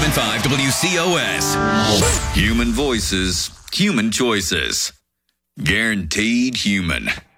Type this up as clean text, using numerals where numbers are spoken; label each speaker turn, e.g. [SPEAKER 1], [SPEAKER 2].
[SPEAKER 1] 101.5 WCOS. Human voices, human choices. Guaranteed human.